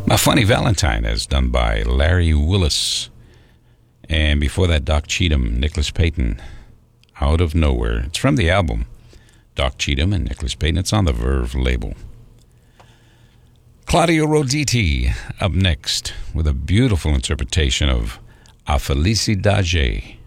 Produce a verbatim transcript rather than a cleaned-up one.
My Funny Valentine is done by Larry Willis. And before that, Doc Cheatham, Nicholas Payton, Out of Nowhere. It's from the album Doc Cheatham and Nicholas Payton. It's on the Verve label. Claudio Roditi up next with a beautiful interpretation of A Felicidade.